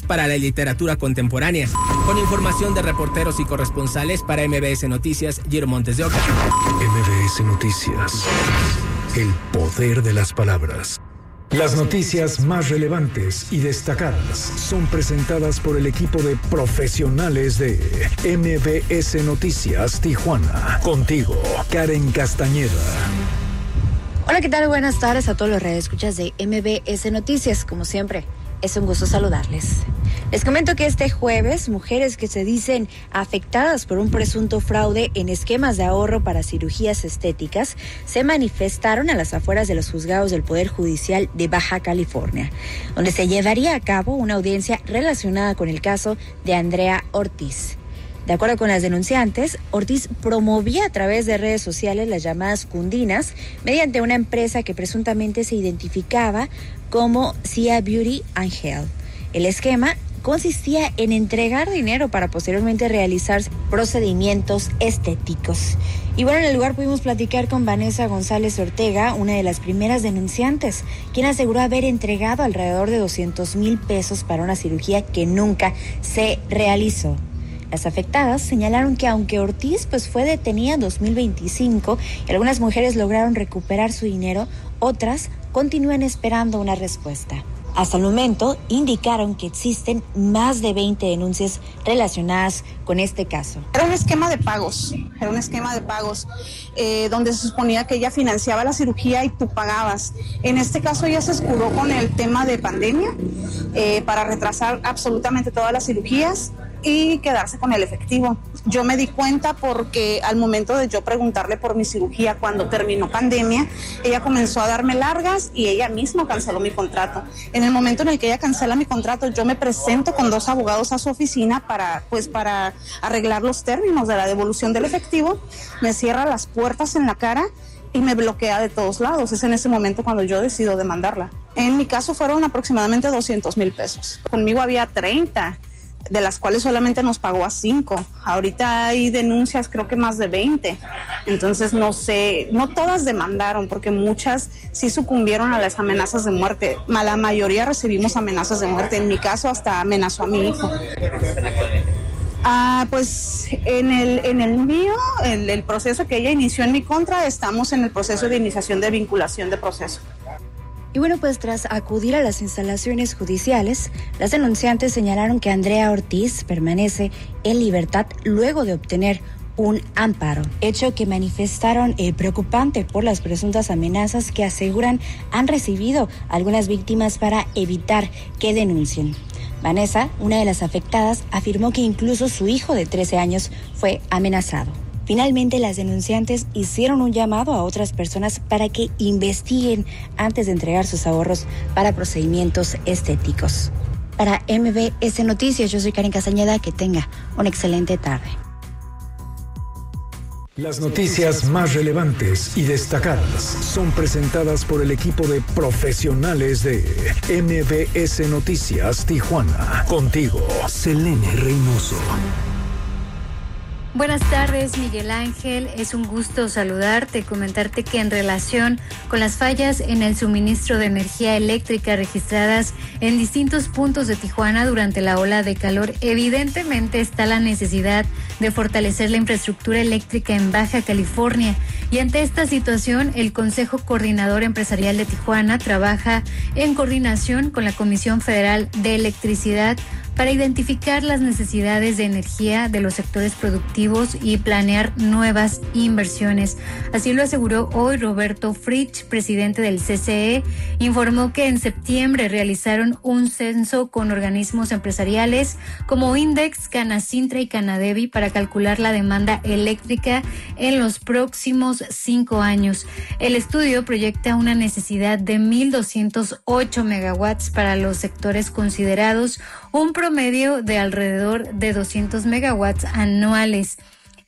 para la literatura contemporánea. Con información de reporteros y corresponsales para MBS Noticias, Giro Montes de Oca. MBS Noticias. El poder de las palabras. Las noticias más relevantes y destacadas son presentadas por el equipo de profesionales de MBS Noticias Tijuana. Contigo, Karen Castañeda. Hola, ¿qué tal? Buenas tardes a todos los radioescuchas de MBS Noticias. Como siempre, es un gusto saludarles. Les comento que este jueves, mujeres que se dicen afectadas por un presunto fraude en esquemas de ahorro para cirugías estéticas se manifestaron a las afueras de los juzgados del Poder Judicial de Baja California, donde se llevaría a cabo una audiencia relacionada con el caso de Andrea Ortiz. De acuerdo con las denunciantes, Ortiz promovía a través de redes sociales las llamadas cundinas mediante una empresa que presuntamente se identificaba como Cia Beauty and Health. El esquema consistía en entregar dinero para posteriormente realizar procedimientos estéticos. Y bueno, en el lugar pudimos platicar con Vanessa González Ortega, una de las primeras denunciantes, quien aseguró haber entregado alrededor de 200,000 pesos para una cirugía que nunca se realizó. Las afectadas señalaron que aunque Ortiz fue detenida en 2025 y algunas mujeres lograron recuperar su dinero, otras continúan esperando una respuesta. Hasta el momento indicaron que existen más de 20 denuncias relacionadas con este caso. Era un esquema de pagos, donde se suponía que ella financiaba la cirugía y tú pagabas. En este caso ella se escudó con el tema de pandemia para retrasar absolutamente todas las cirugías y quedarse con el efectivo. Yo me di cuenta porque al momento de yo preguntarle por mi cirugía cuando terminó pandemia, ella comenzó a darme largas y ella misma canceló mi contrato. En el momento en el que ella cancela mi contrato, yo me presento con 2 abogados a su oficina para arreglar los términos de la devolución del efectivo. Me cierra las puertas en la cara y me bloquea de todos lados. Es en ese momento cuando yo decido demandarla. En mi caso fueron aproximadamente 200,000 pesos. Conmigo había 30. De las cuales solamente nos pagó a 5. Ahorita hay denuncias, creo que más de 20. Entonces no sé, no todas demandaron, porque muchas sí sucumbieron a las amenazas de muerte. La mayoría recibimos amenazas de muerte. En mi caso hasta amenazó a mi hijo. Pues en el mío, el proceso que ella inició en mi contra, estamos en el proceso de iniciación de vinculación de proceso. Y bueno, tras acudir a las instalaciones judiciales, las denunciantes señalaron que Andrea Ortiz permanece en libertad luego de obtener un amparo, hecho que manifestaron preocupante por las presuntas amenazas que aseguran han recibido algunas víctimas para evitar que denuncien. Vanessa, una de las afectadas, afirmó que incluso su hijo de 13 años fue amenazado. Finalmente, las denunciantes hicieron un llamado a otras personas para que investiguen antes de entregar sus ahorros para procedimientos estéticos. Para MBS Noticias, yo soy Karen Castañeda. Que tenga una excelente tarde. Las noticias más relevantes y destacadas son presentadas por el equipo de profesionales de MBS Noticias Tijuana. Contigo, Selene Reynoso. Buenas tardes, Miguel Ángel. Es un gusto saludarte, comentarte que en relación con las fallas en el suministro de energía eléctrica registradas en distintos puntos de Tijuana durante la ola de calor, evidentemente está la necesidad de fortalecer la infraestructura eléctrica en Baja California. Y ante esta situación, el Consejo Coordinador Empresarial de Tijuana trabaja en coordinación con la Comisión Federal de Electricidad para identificar las necesidades de energía de los sectores productivos y planear nuevas inversiones. Así lo aseguró hoy Roberto Fritsch, presidente del CCE. Informó que en septiembre realizaron un censo con organismos empresariales como Index, Canacintra y Canadevi para calcular la demanda eléctrica en los próximos 5 años. El estudio proyecta una necesidad de 1,208 megawatts para los sectores considerados, un promedio de alrededor de 200 megawatts anuales.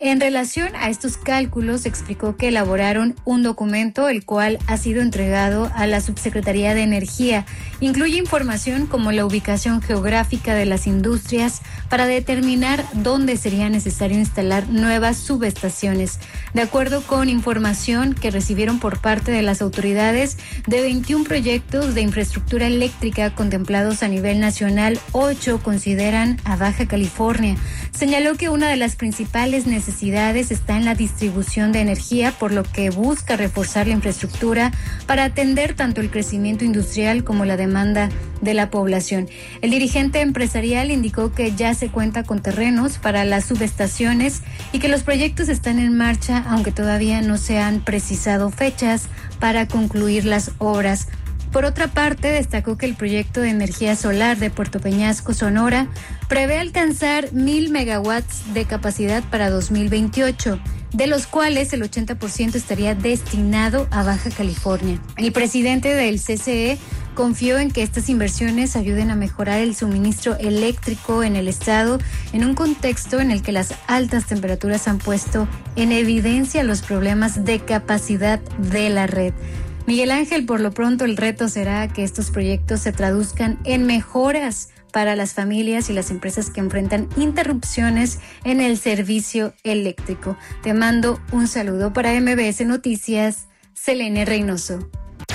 En relación a estos cálculos, explicó que elaboraron un documento el cual ha sido entregado a la Subsecretaría de Energía. Incluye información como la ubicación geográfica de las industrias para determinar dónde sería necesario instalar nuevas subestaciones. De acuerdo con información que recibieron por parte de las autoridades, de 21 proyectos de infraestructura eléctrica contemplados a nivel nacional, 8 consideran a Baja California. Señaló que una de las principales necesidades está en la distribución de energía, por lo que busca reforzar la infraestructura para atender tanto el crecimiento industrial como la demanda de la población. El dirigente empresarial indicó que ya se cuenta con terrenos para las subestaciones y que los proyectos están en marcha, aunque todavía no se han precisado fechas para concluir las obras. Por otra parte, destacó que el proyecto de energía solar de Puerto Peñasco, Sonora, prevé alcanzar 1,000 megawatts de capacidad para 2028, de los cuales el 80% estaría destinado a Baja California. El presidente del CCE confió en que estas inversiones ayuden a mejorar el suministro eléctrico en el estado, en un contexto en el que las altas temperaturas han puesto en evidencia los problemas de capacidad de la red. Miguel Ángel, por lo pronto el reto será que estos proyectos se traduzcan en mejoras para las familias y las empresas que enfrentan interrupciones en el servicio eléctrico. Te mando un saludo para MBS Noticias, Selene Reynoso.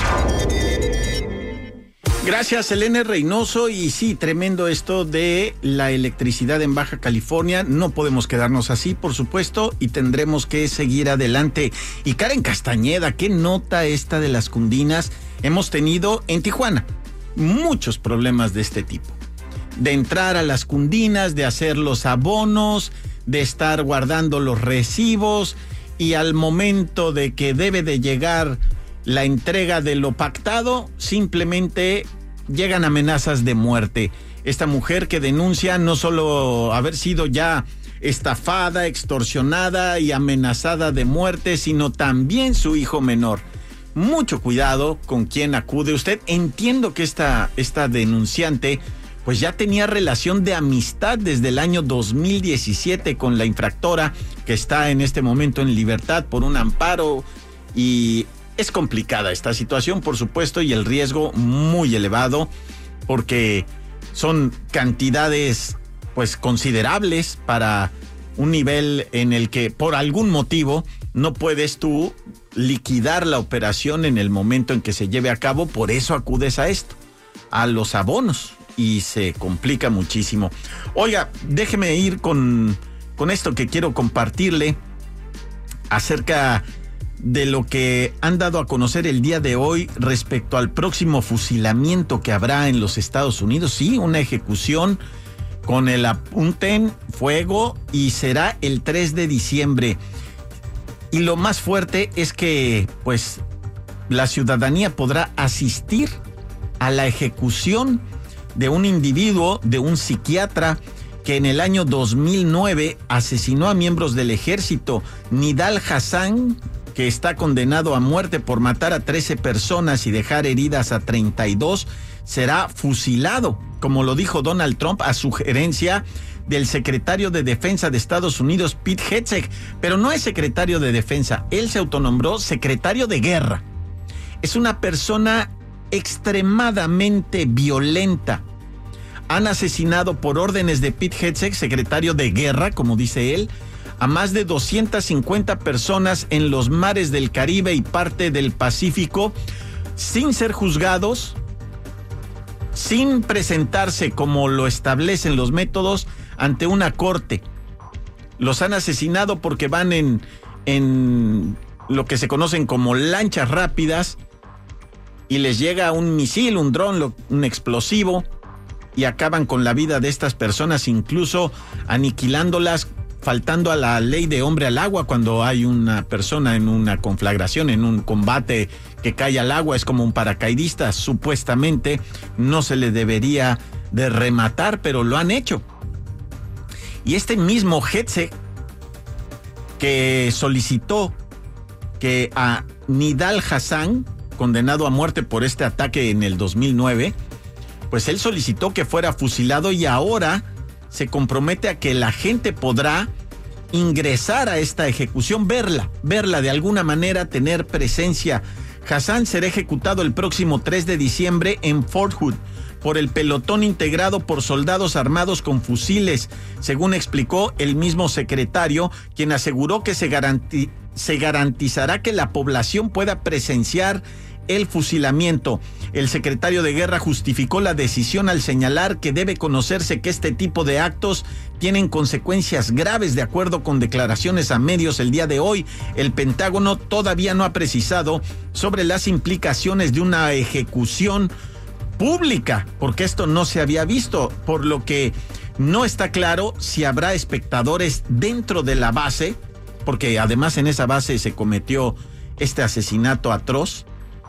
Gracias, Selene Reynoso. Y sí, tremendo esto de la electricidad en Baja California. No podemos quedarnos así, por supuesto, y tendremos que seguir adelante. Y Karen Castañeda, ¿qué nota esta de las cundinas? Hemos tenido en Tijuana muchos problemas de este tipo. De entrar a las cundinas, de hacer los abonos, de estar guardando los recibos, y al momento de que debe de llegar la entrega de lo pactado, simplemente llegan amenazas de muerte. Esta mujer que denuncia no solo haber sido ya estafada, extorsionada y amenazada de muerte, sino también su hijo menor. Mucho cuidado con quién acude usted. Entiendo que esta denunciante pues ya tenía relación de amistad desde el año 2017 con la infractora, que está en este momento en libertad por un amparo, y es complicada esta situación, por supuesto, y el riesgo muy elevado, porque son cantidades pues considerables para un nivel en el que por algún motivo no puedes tú liquidar la operación en el momento en que se lleve a cabo. Por eso acudes a esto, a los abonos, y se complica muchísimo. Oiga, déjeme ir con esto que quiero compartirle acerca de lo que han dado a conocer el día de hoy respecto al próximo fusilamiento que habrá en los Estados Unidos. Sí, una ejecución con el apunte en fuego, y será el 3 de diciembre. Y lo más fuerte es que pues la ciudadanía podrá asistir a la ejecución de un individuo, de un psiquiatra que en el año 2009 asesinó a miembros del ejército. Nidal Hasan, que está condenado a muerte por matar a 13 personas y dejar heridas a 32, será fusilado, como lo dijo Donald Trump a sugerencia del secretario de Defensa de Estados Unidos, Pete Hegseth. Pero no es secretario de Defensa, él se autonombró secretario de Guerra. Es una persona extremadamente violenta. Han asesinado por órdenes de Pete Hegseth, secretario de Guerra, como dice él, a más de 250 personas en los mares del Caribe y parte del Pacífico, sin ser juzgados, sin presentarse como lo establecen los métodos ante una corte. Los han asesinado porque van en lo que se conocen como lanchas rápidas, y les llega un misil, un dron, un explosivo, y acaban con la vida de estas personas, incluso aniquilándolas, faltando a la ley de hombre al agua. Cuando hay una persona en una conflagración, en un combate, que cae al agua, es como un paracaidista. Supuestamente no se le debería de rematar, pero lo han hecho. Y este mismo Hegseth, que solicitó que a Nidal Hasan, condenado a muerte por este ataque en el 2009, pues él solicitó que fuera fusilado, y ahora se compromete a que la gente podrá ingresar a esta ejecución, verla de alguna manera, tener presencia. Hassan será ejecutado el próximo 3 de diciembre en Fort Hood por el pelotón integrado por soldados armados con fusiles, según explicó el mismo secretario, quien aseguró que se garantizará que la población pueda presenciar el fusilamiento. El secretario de Guerra justificó la decisión al señalar que debe conocerse que este tipo de actos tienen consecuencias graves. De acuerdo con declaraciones a medios el día de hoy, el Pentágono todavía no ha precisado sobre las implicaciones de una ejecución pública, porque esto no se había visto, por lo que no está claro si habrá espectadores dentro de la base, porque además en esa base se cometió este asesinato atroz.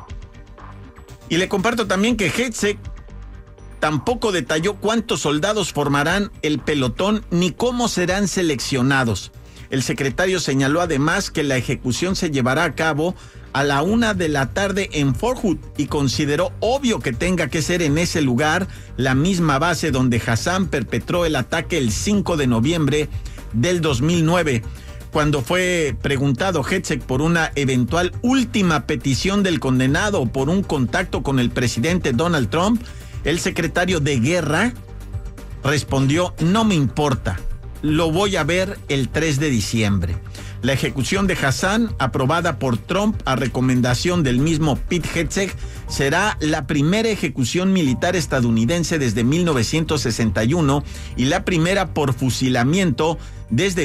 Y le comparto también que Hetzeg tampoco detalló cuántos soldados formarán el pelotón ni cómo serán seleccionados. El secretario señaló además que la ejecución se llevará a cabo a la 1:00 p.m. en Fort Hood y consideró obvio que tenga que ser en ese lugar, la misma base donde Hassan perpetró el ataque el 5 de noviembre del 2009. Cuando fue preguntado Hetzeg por una eventual última petición del condenado o por un contacto con el presidente Donald Trump, el secretario de Guerra respondió: no me importa, lo voy a ver el 3 de diciembre. La ejecución de Hassan, aprobada por Trump a recomendación del mismo Pete Hetzeg, será la primera ejecución militar estadounidense desde 1961 y la primera por fusilamiento desde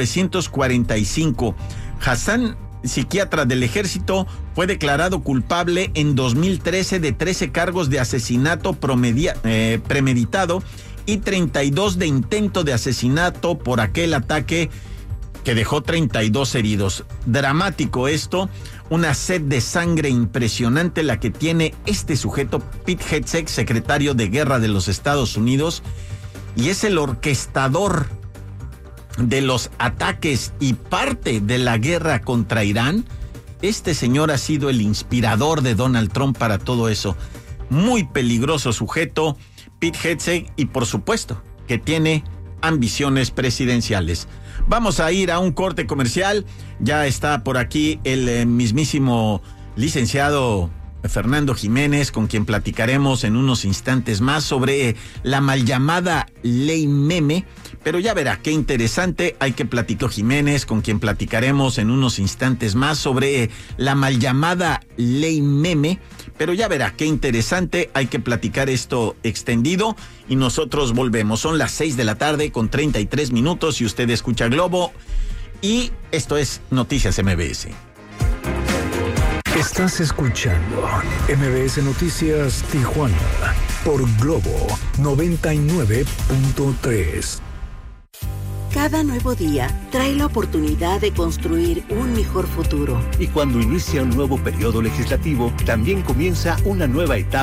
1945. Hassan, psiquiatra del ejército, fue declarado culpable en 2013 de 13 cargos de asesinato premeditado y 32 de intento de asesinato por aquel ataque que dejó 32 heridos. Dramático esto, una sed de sangre impresionante la que tiene este sujeto, Pete Hetzeg, secretario de Guerra de los Estados Unidos, y es el orquestador de los ataques y parte de la guerra contra Irán. Este señor ha sido el inspirador de Donald Trump para todo eso. Muy peligroso sujeto, Pete Hetzeg, y por supuesto que tiene ambiciones presidenciales. Vamos a ir a un corte comercial. Ya está por aquí el mismísimo licenciado Fernando Jiménez, con quien platicaremos en unos instantes más sobre la mal llamada ley meme. Pero ya verá qué interesante, hay que platicar Jiménez, con quien platicaremos en unos instantes más sobre la mal llamada ley meme. Pero ya verá qué interesante, hay que platicar esto extendido y nosotros volvemos. Son las 6:33 p.m. y usted escucha Globo y esto es Noticias MBS. Estás escuchando MBS Noticias Tijuana por Globo 99.3. Cada nuevo día trae la oportunidad de construir un mejor futuro. Y cuando inicia un nuevo periodo legislativo, también comienza una nueva etapa